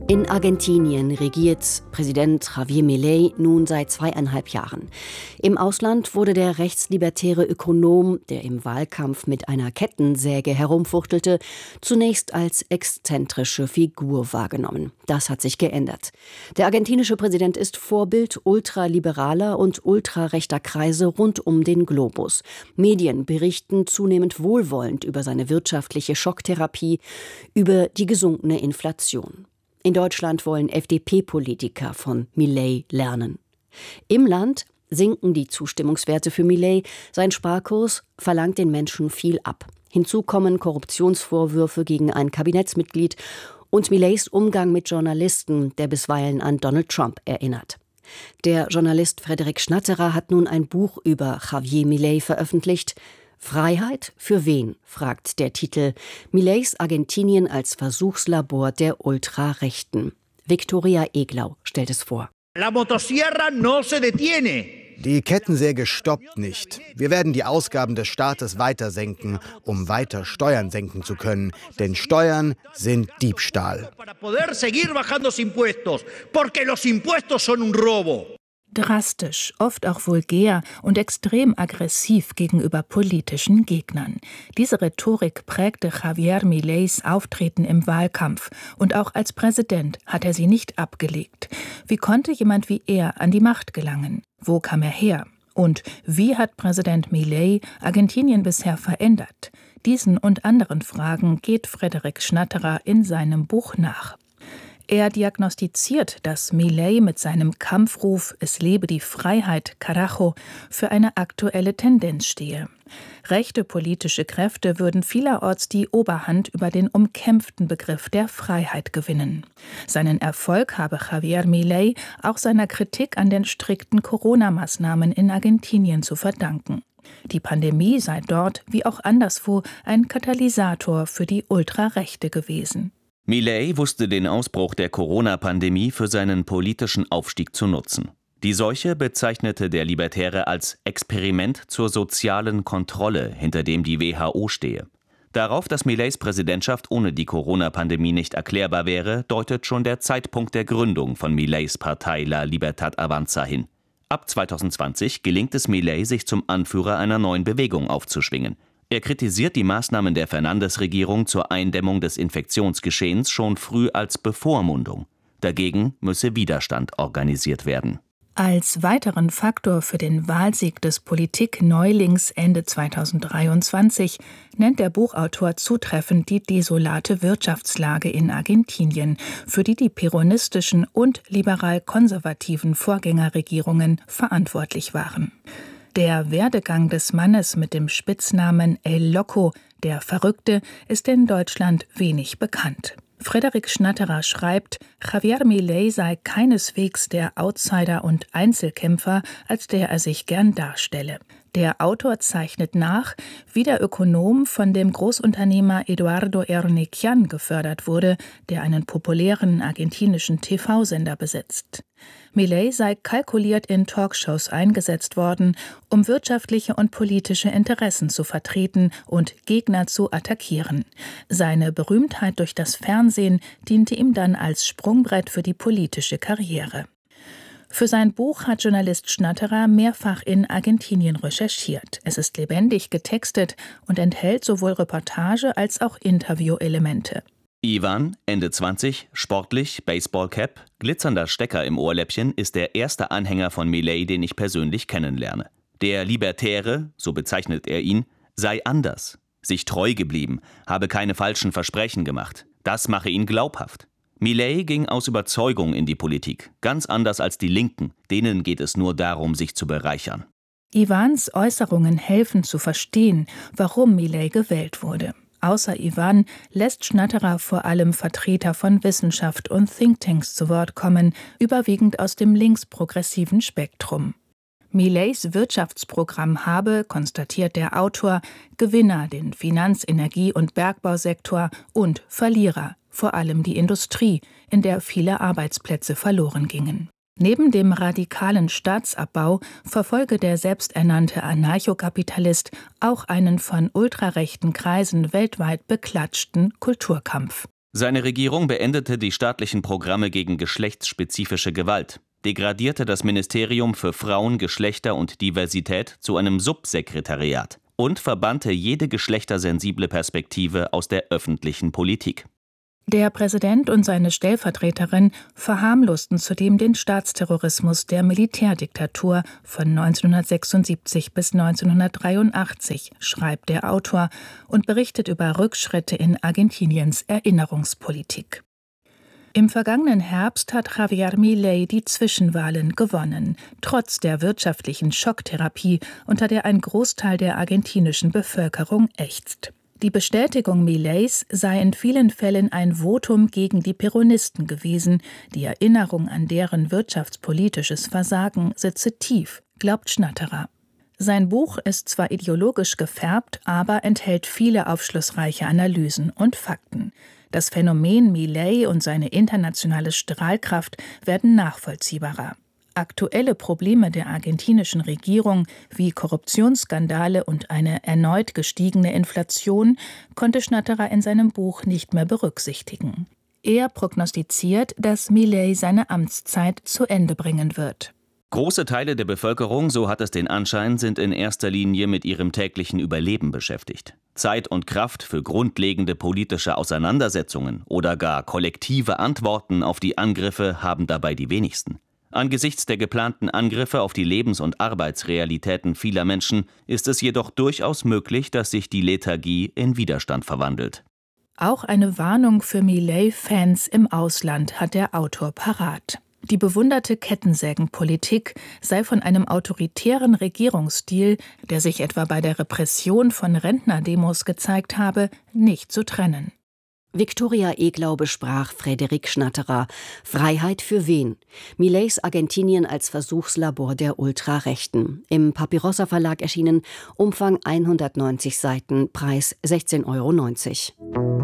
In Argentinien regiert Präsident Javier Milei nun seit 2,5 Jahren. Im Ausland wurde der rechtslibertäre Ökonom, der im Wahlkampf mit einer Kettensäge herumfuchtelte, zunächst als exzentrische Figur wahrgenommen. Das hat sich geändert. Der argentinische Präsident ist Vorbild ultraliberaler und ultrarechter Kreise rund um den Globus. Medien berichten zunehmend wohlwollend über seine wirtschaftliche Schocktherapie, über die gesunkene Inflation. In Deutschland wollen FDP-Politiker von Milei lernen. Im Land sinken die Zustimmungswerte für Milei. Sein Sparkurs verlangt den Menschen viel ab. Hinzu kommen Korruptionsvorwürfe gegen ein Kabinettsmitglied und Mileis Umgang mit Journalisten, der bisweilen an Donald Trump erinnert. Der Journalist Frederik Schnatterer hat nun ein Buch über Javier Milei veröffentlicht. Freiheit für wen, fragt der Titel. Mileis Argentinien als Versuchslabor der Ultrarechten. Viktoria Eglau stellt es vor. La motosierra no se detiene. Die Kettensäge stoppt nicht. Wir werden die Ausgaben des Staates weiter senken, um weiter Steuern senken zu können. Denn Steuern sind Diebstahl. Drastisch, oft auch vulgär und extrem aggressiv gegenüber politischen Gegnern. Diese Rhetorik prägte Javier Mileis Auftreten im Wahlkampf. Und auch als Präsident hat er sie nicht abgelegt. Wie konnte jemand wie er an die Macht gelangen? Wo kam er her? Und wie hat Präsident Milei Argentinien bisher verändert? Diesen und anderen Fragen geht Frederik Schnatterer in seinem Buch nach. Er diagnostiziert, dass Milei mit seinem Kampfruf »Es lebe die Freiheit, Carajo« für eine aktuelle Tendenz stehe. Rechte politische Kräfte würden vielerorts die Oberhand über den umkämpften Begriff der Freiheit gewinnen. Seinen Erfolg habe Javier Milei auch seiner Kritik an den strikten Corona-Maßnahmen in Argentinien zu verdanken. Die Pandemie sei dort, wie auch anderswo, ein Katalysator für die Ultrarechte gewesen. Milei wusste den Ausbruch der Corona-Pandemie für seinen politischen Aufstieg zu nutzen. Die Seuche bezeichnete der Libertäre als Experiment zur sozialen Kontrolle, hinter dem die WHO stehe. Darauf, dass Mileis Präsidentschaft ohne die Corona-Pandemie nicht erklärbar wäre, deutet schon der Zeitpunkt der Gründung von Mileis Partei La Libertad Avanza hin. Ab 2020 gelingt es Milei, sich zum Anführer einer neuen Bewegung aufzuschwingen. Er kritisiert die Maßnahmen der Fernandes-Regierung zur Eindämmung des Infektionsgeschehens schon früh als Bevormundung. Dagegen müsse Widerstand organisiert werden. Als weiteren Faktor für den Wahlsieg des Politikneulings Ende 2023 nennt der Buchautor zutreffend die desolate Wirtschaftslage in Argentinien, für die die peronistischen und liberal-konservativen Vorgängerregierungen verantwortlich waren. Der Werdegang des Mannes mit dem Spitznamen El Loco, der Verrückte, ist in Deutschland wenig bekannt. Frederik Schnatterer schreibt, Javier Milei sei keineswegs der Outsider und Einzelkämpfer, als der er sich gern darstelle. Der Autor zeichnet nach, wie der Ökonom von dem Großunternehmer Eduardo Ernequian gefördert wurde, der einen populären argentinischen TV-Sender besitzt. Milei sei kalkuliert in Talkshows eingesetzt worden, um wirtschaftliche und politische Interessen zu vertreten und Gegner zu attackieren. Seine Berühmtheit durch das Fernsehen diente ihm dann als Sprungbrett für die politische Karriere. Für sein Buch hat Journalist Schnatterer mehrfach in Argentinien recherchiert. Es ist lebendig getextet und enthält sowohl Reportage als auch Interviewelemente. Ivan, Ende 20, sportlich, Baseballcap, glitzernder Stecker im Ohrläppchen, ist der erste Anhänger von Milei, den ich persönlich kennenlerne. Der Libertäre, so bezeichnet er ihn, sei anders, sich treu geblieben, habe keine falschen Versprechen gemacht. Das mache ihn glaubhaft. Milei ging aus Überzeugung in die Politik, ganz anders als die Linken. Denen geht es nur darum, sich zu bereichern. Ivans Äußerungen helfen zu verstehen, warum Milei gewählt wurde. Außer Ivan lässt Schnatterer vor allem Vertreter von Wissenschaft und Thinktanks zu Wort kommen, überwiegend aus dem linksprogressiven Spektrum. Mileis Wirtschaftsprogramm habe, konstatiert der Autor, Gewinner, den Finanz-, Energie- und Bergbausektor und Verlierer, vor allem die Industrie, in der viele Arbeitsplätze verloren gingen. Neben dem radikalen Staatsabbau verfolge der selbsternannte Anarchokapitalist auch einen von ultrarechten Kreisen weltweit beklatschten Kulturkampf. Seine Regierung beendete die staatlichen Programme gegen geschlechtsspezifische Gewalt, degradierte das Ministerium für Frauen, Geschlechter und Diversität zu einem Subsekretariat und verbannte jede geschlechtersensible Perspektive aus der öffentlichen Politik. Der Präsident und seine Stellvertreterin verharmlosten zudem den Staatsterrorismus der Militärdiktatur von 1976 bis 1983, schreibt der Autor und berichtet über Rückschritte in Argentiniens Erinnerungspolitik. Im vergangenen Herbst hat Javier Milei die Zwischenwahlen gewonnen, trotz der wirtschaftlichen Schocktherapie, unter der ein Großteil der argentinischen Bevölkerung ächzt. Die Bestätigung Mileis sei in vielen Fällen ein Votum gegen die Peronisten gewesen. Die Erinnerung an deren wirtschaftspolitisches Versagen sitze tief, glaubt Schnatterer. Sein Buch ist zwar ideologisch gefärbt, aber enthält viele aufschlussreiche Analysen und Fakten. Das Phänomen Milei und seine internationale Strahlkraft werden nachvollziehbarer. Aktuelle Probleme der argentinischen Regierung wie Korruptionsskandale und eine erneut gestiegene Inflation konnte Schnatterer in seinem Buch nicht mehr berücksichtigen. Er prognostiziert, dass Milei seine Amtszeit zu Ende bringen wird. Große Teile der Bevölkerung, so hat es den Anschein, sind in erster Linie mit ihrem täglichen Überleben beschäftigt. Zeit und Kraft für grundlegende politische Auseinandersetzungen oder gar kollektive Antworten auf die Angriffe haben dabei die wenigsten. Angesichts der geplanten Angriffe auf die Lebens- und Arbeitsrealitäten vieler Menschen ist es jedoch durchaus möglich, dass sich die Lethargie in Widerstand verwandelt. Auch eine Warnung für Milei-Fans im Ausland hat der Autor parat. Die bewunderte Kettensägenpolitik sei von einem autoritären Regierungsstil, der sich etwa bei der Repression von Rentnerdemos gezeigt habe, nicht zu trennen. Viktoria Eglau besprach Frederik Schnatterer. Freiheit für wen? Mileis Argentinien als Versuchslabor der Ultrarechten. Im Papirossa Verlag erschienen, Umfang 190 Seiten, Preis 16,90 €.